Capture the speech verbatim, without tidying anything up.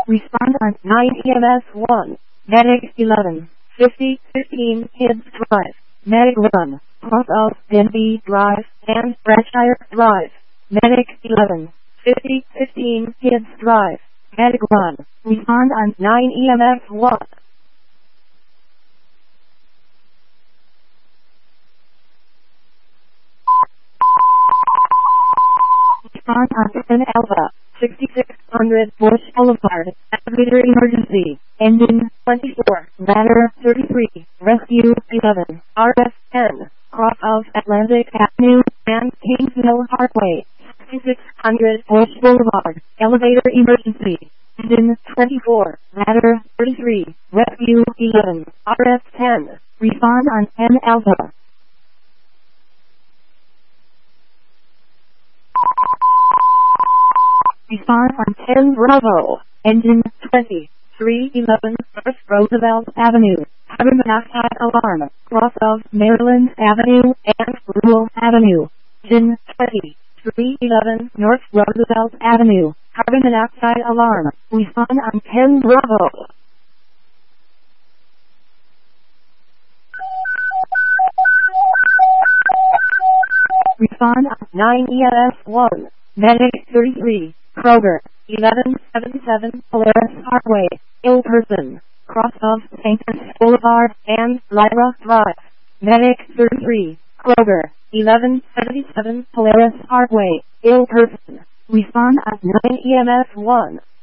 Respond on nine E M S one. Medic eleven fifty fifteen Kids Drive. Medic Run. Cross of Denby Drive and Berkshire Drive. Medic eleven fifty fifteen Kids Drive. Medic Run. Respond on nine E M S one. Respond on ten Alpha. sixty-six hundred Bush Boulevard. Elevator emergency. Engine twenty-four. Ladder thirty-three. Rescue eleven. R S ten. Cross of Atlantic Avenue and Kingsville Parkway. sixty-six hundred Bush Boulevard. Elevator emergency. Engine twenty-four. Ladder thirty-three. Rescue eleven. R S ten. Respond on ten Alpha. Respond on ten Bravo. Engine twenty. three eleven First Roosevelt Avenue. Carbon monoxide alarm. Cross of Maryland Avenue and Rural Avenue. Engine twenty. three eleven North Roosevelt Avenue. Carbon monoxide alarm. Respond on ten Bravo. Respond on nine E M S one. Medic thirty-three. Kroger. eleven seventy-seven Polaris Parkway. Ill person. Cross of Saint Boulevard and Lyra Drive. Medic thirty-three. Kroger. eleven seventy-seven Polaris Parkway. Ill person. Respond at nine E M S one.